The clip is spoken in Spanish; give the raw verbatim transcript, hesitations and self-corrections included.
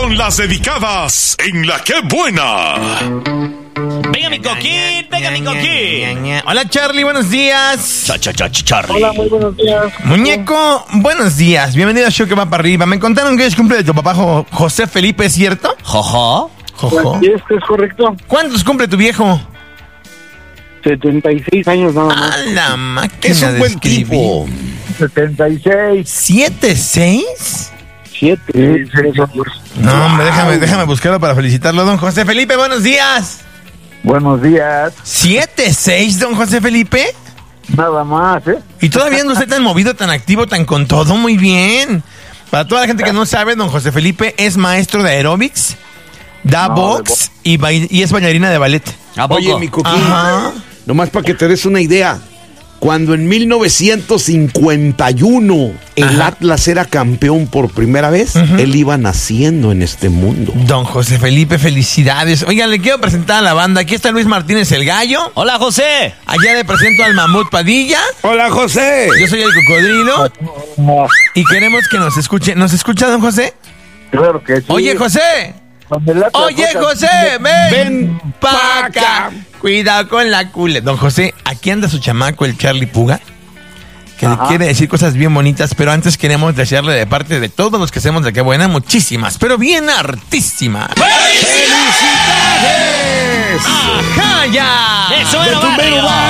con las dedicadas en La Qué Buena. Venga mi coquín, venga mi coquín. Hola Charlie, buenos días. Cha, cha, cha, Charlie. Hola, muy buenos días. Muñeco, buenos días. Bienvenido a Show que va para arriba. Me contaron que es cumple de tu papá Jo- José Felipe, ¿es cierto? Jojo. Jojo. ¿Y este es correcto? ¿Cuántos cumple tu viejo? setenta y seis años nada A más. la máquina Es un de buen escribir. tipo. setenta y seis. ¿Siete, seis? siete. Sí, seis años. No, hombre, déjame, déjame buscarlo para felicitarlo, don José Felipe. Buenos días. Buenos días. ¿Siete, seis, don José Felipe? Nada más, ¿eh? Y todavía no usted tan movido, tan activo, tan con todo, muy bien. Para toda la gente que no sabe, don José Felipe es maestro de aeróbics, da No, box y, bail- y es bailarina de ballet. ¿A poco? Oye, mi coquín, Ajá. nomás para que te des una idea. Cuando en mil novecientos cincuenta y uno el Ajá. Atlas era campeón por primera vez, él iba naciendo en este mundo. Don José Felipe, felicidades. Oigan, le quiero presentar a la banda. Aquí está Luis Martínez el Gallo. Hola, José. Allá le presento al Mamut Padilla. Hola, José. Yo soy el Cocodrilo. Y queremos que nos escuche. ¿Nos escucha, don José? Claro que sí. Oye, José. Donde late la Oye, cosa- José, ven, Ven pa' pa' acá. acá. Cuidado con la cule. Don José, aquí anda su chamaco, el Charlie Puga, que le Ajá. quiere decir cosas bien bonitas, pero antes queremos desearle de parte de todos los que hacemos de Qué Buena, muchísimas, pero bien hartísimas. ¡Felicidades! ¡Ajá, ya! Eso De era tu mero barrio. bar.